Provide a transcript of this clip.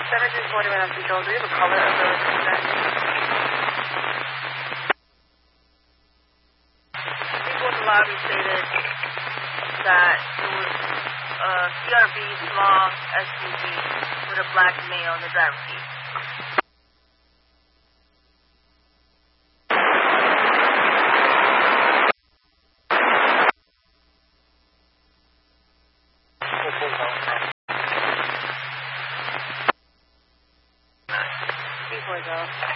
1740 Minutes Control, do you have a color of the suspect? People in the lobby stated that it was a CRV small SUV with a black male in the driver's seat. Before though.